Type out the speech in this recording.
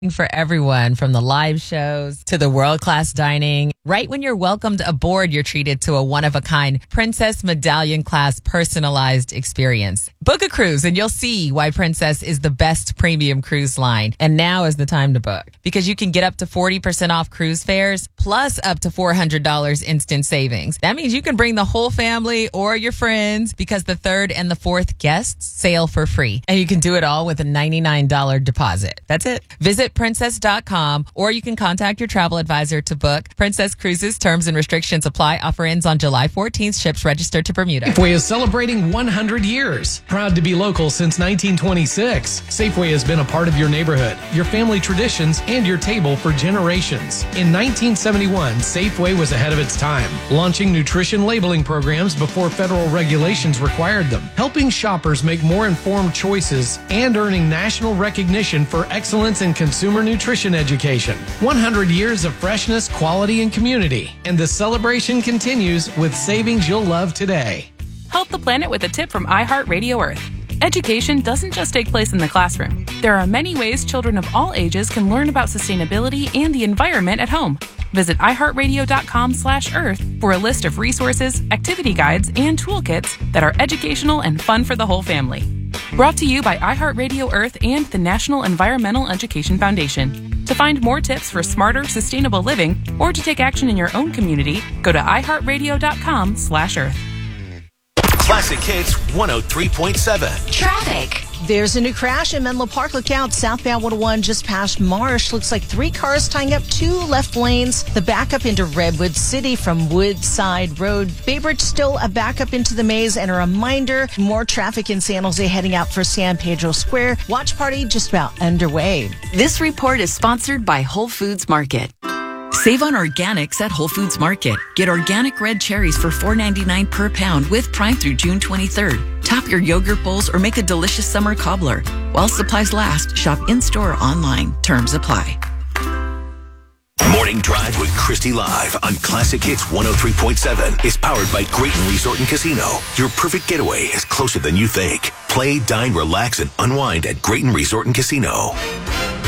For everyone, from the live shows to the world-class dining. Right when you're welcomed aboard, you're treated to a one-of-a-kind Princess Medallion class personalized experience. Book a cruise and you'll see why Princess is the best premium cruise line. And now is the time to book, because you can get up to 40% off cruise fares plus up to $400 instant savings. That means you can bring the whole family or your friends, because the third and the fourth guests sail for free. And you can do it all with a $99 deposit. That's it. Visit princess.com, or you can contact your travel advisor to book. Princess Cruises terms and restrictions apply. Offer ends on July 14th. Ships registered to Bermuda. Safeway is celebrating 100 years. Proud to be local since 1926. Safeway has been a part of your neighborhood, your family traditions, and your table for generations. In 1971, Safeway was ahead of its time, launching nutrition labeling programs before federal regulations required them, helping shoppers make more informed choices, and earning national recognition for excellence in consumer nutrition education. 100 years of freshness, quality, and community. And the celebration continues with savings you'll love today. Help the planet with a tip from iHeartRadio Earth. Education doesn't just take place in the classroom. There are many ways children of all ages can learn about sustainability and the environment at home. Visit iHeartRadio.com/Earth for a list of resources, activity guides, and toolkits that are educational and fun for the whole family. Brought to you by iHeartRadio Earth and the National Environmental Education Foundation. To find more tips for smarter, sustainable living, or to take action in your own community, go to iHeartRadio.com/Earth. Classic Hits 103.7. Traffic. There's a new crash in Menlo Park. Look out, southbound 101 just past Marsh. Looks like 3 cars tying up 2 left lanes. The backup into Redwood City from Woodside Road. Bay Bridge still a backup into the maze. And a reminder, more traffic in San Jose heading out for San Pedro Square. Watch party just about underway. This report is sponsored by Whole Foods Market. Save on organics at Whole Foods Market. Get organic red cherries for $4.99 per pound with Prime through June 23rd. Top your yogurt bowls or make a delicious summer cobbler. While supplies last, shop in-store or online. Terms apply. Morning Drive with Christy Live on Classic Hits 103.7 is powered by Grayton Resort and Casino. Your perfect getaway is closer than you think. Play, dine, relax, and unwind at Grayton Resort and Casino.